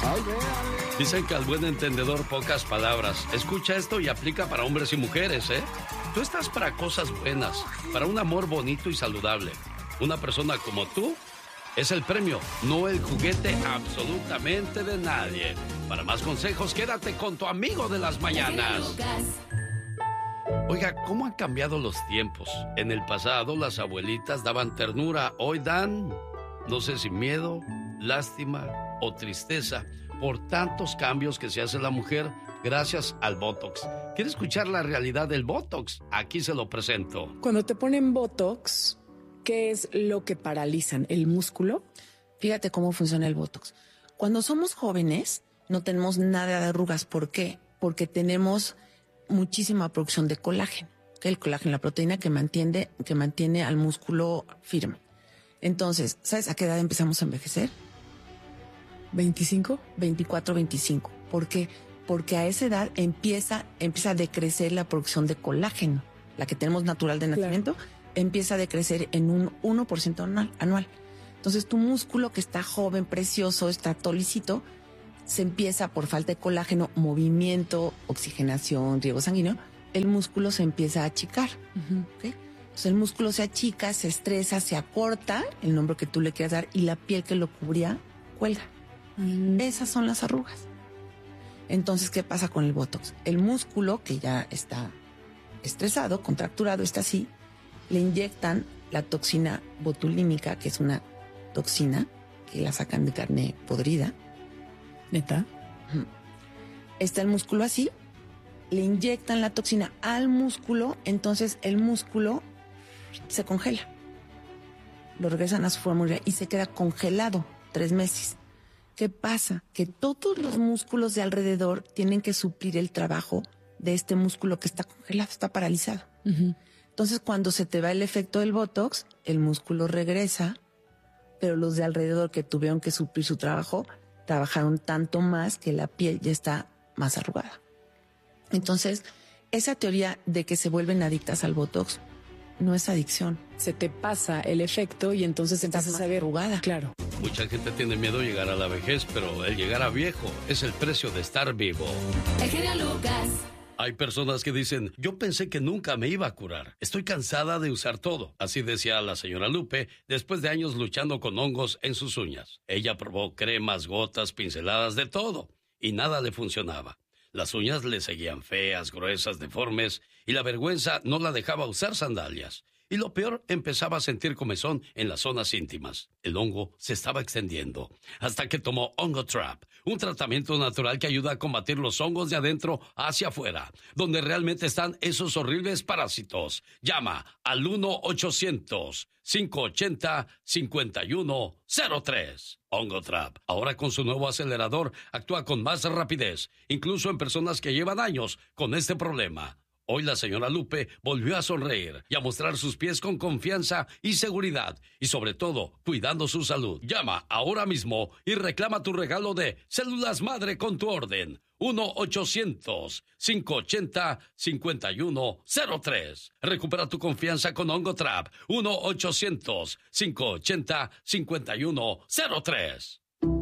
Dicen que al buen entendedor pocas palabras. Escucha esto y aplica para hombres y mujeres, ¿eh? Tú estás para cosas buenas, para un amor bonito y saludable. Una persona como tú es el premio, no el juguete absolutamente de nadie. Para más consejos, quédate con tu amigo de las mañanas. Oiga, ¿cómo han cambiado los tiempos? En el pasado las abuelitas daban ternura, hoy dan, no sé si miedo, lástima o tristeza por tantos cambios que se hace la mujer gracias al Botox. ¿Quiere escuchar la realidad del Botox? Aquí se lo presento. Cuando te ponen Botox, ¿qué es lo que paralizan? ¿El músculo? Fíjate cómo funciona el Botox. Cuando somos jóvenes, no tenemos nada de arrugas. ¿Por qué? Porque tenemos muchísima producción de colágeno. El colágeno, la proteína que mantiene al músculo firme. Entonces, ¿sabes a qué edad empezamos a envejecer? 25, 24, 25. ¿Por qué? Porque a esa edad empieza a decrecer la producción de colágeno, la que tenemos natural de nacimiento, empieza a decrecer en un 1% anual. Entonces tu músculo, que está joven, precioso, está tolicito, se empieza por falta de colágeno, movimiento, oxigenación, riego sanguíneo, el músculo se empieza a achicar. ¿Okay? Entonces el músculo se achica, se estresa, se acorta, el nombre que tú le quieras dar, y la piel que lo cubría cuelga. Esas son las arrugas. Entonces, ¿qué pasa con el Botox? El músculo, que ya está estresado, contracturado, está así, le inyectan la toxina botulínica, que es una toxina que la sacan de carne podrida. ¿Neta? Está el músculo así, le inyectan la toxina al músculo, entonces el músculo se congela. Lo regresan a su forma original y se queda congelado 3 meses. ¿Qué pasa? Que todos los músculos de alrededor tienen que suplir el trabajo de este músculo que está congelado, está paralizado. Entonces, cuando se te va el efecto del Botox, el músculo regresa, pero los de alrededor que tuvieron que suplir su trabajo, trabajaron tanto más que la piel ya está más arrugada. Entonces, esa teoría de que se vuelven adictas al Botox no es adicción. Se te pasa el efecto y entonces empiezas a ver arrugada. Claro. Mucha gente tiene miedo de llegar a la vejez, pero el llegar a viejo es el precio de estar vivo. El genio Lucas. Hay personas que dicen, yo pensé que nunca me iba a curar. Estoy cansada de usar todo. Así decía la señora Lupe, después de años luchando con hongos en sus uñas. Ella probó cremas, gotas, pinceladas, de todo, y nada le funcionaba. Las uñas le seguían feas, gruesas, deformes, y la vergüenza no la dejaba usar sandalias. Y lo peor, empezaba a sentir comezón en las zonas íntimas. El hongo se estaba extendiendo, hasta que tomó Ongotrap, un tratamiento natural que ayuda a combatir los hongos de adentro hacia afuera, donde realmente están esos horribles parásitos. Llama al 1-800-580-5103. Ongotrap, ahora con su nuevo acelerador, actúa con más rapidez, incluso en personas que llevan años con este problema. Hoy la señora Lupe volvió a sonreír y a mostrar sus pies con confianza y seguridad, y sobre todo, cuidando su salud. Llama ahora mismo y reclama tu regalo de células madre con tu orden. 1-800-580-5103. Recupera tu confianza con Ongotrap. 1-800-580-5103.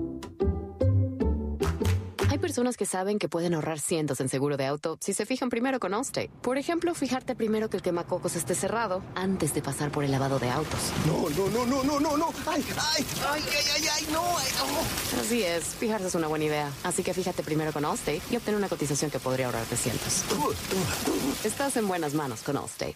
Hay personas que saben que pueden ahorrar cientos en seguro de auto si se fijan primero con Allstate. Por ejemplo, fijarte primero que el quemacocos esté cerrado antes de pasar por el lavado de autos. No. ¡Ay, no! Así es, fijarse es una buena idea. Así que fíjate primero con Allstate y obtén una cotización que podría ahorrarte cientos. Estás en buenas manos con Allstate.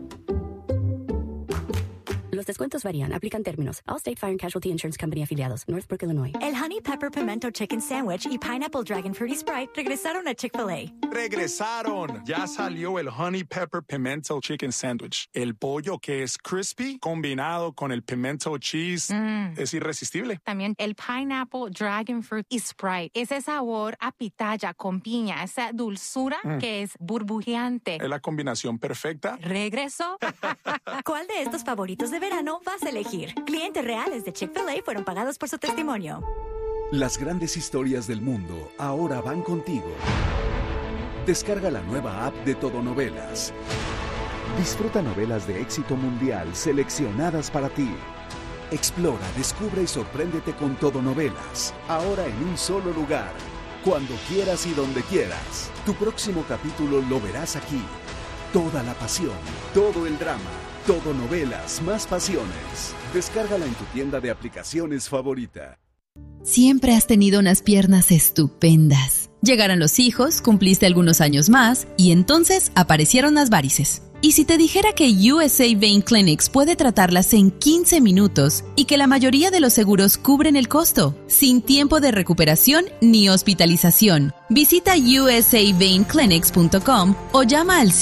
Los descuentos varían. Aplican términos. Allstate Fire and Casualty Insurance Company afiliados. Northbrook, Illinois. El Honey Pepper Pimento Chicken Sandwich y Pineapple Dragon Fruity Sprite regresaron a Chick-fil-A. ¡Regresaron! Ya salió el Honey Pepper Pimento Chicken Sandwich. El pollo que es crispy combinado con el pimento cheese es irresistible. También el Pineapple Dragon Fruit y Sprite. Ese sabor a pitaya con piña, esa dulzura que es burbujeante. Es la combinación perfecta. ¿Regresó? ¿Cuál de estos favoritos de verano vas a elegir? Clientes reales de Chick-fil-A fueron pagados por su testimonio. Las grandes historias del mundo ahora van contigo. Descarga la nueva app de Todo Novelas. Disfruta novelas de éxito mundial seleccionadas para ti. Explora, descubre y sorpréndete con Todo Novelas. Ahora en un solo lugar. Cuando quieras y donde quieras. Tu próximo capítulo lo verás aquí. Toda la pasión, todo el drama, Todo Novelas, más pasiones. Descárgala en tu tienda de aplicaciones favorita. Siempre has tenido unas piernas estupendas. Llegaron los hijos, cumpliste algunos años más y entonces aparecieron las varices. ¿Y si te dijera que USA Vein Clinics puede tratarlas en 15 minutos y que la mayoría de los seguros cubren el costo, sin tiempo de recuperación ni hospitalización? Visita usaveinclinics.com o llama al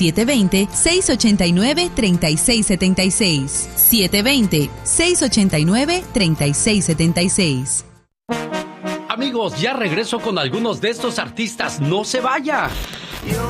720-689-3676. 720-689-3676. Amigos, ya regreso con algunos de estos artistas. ¡No se vaya!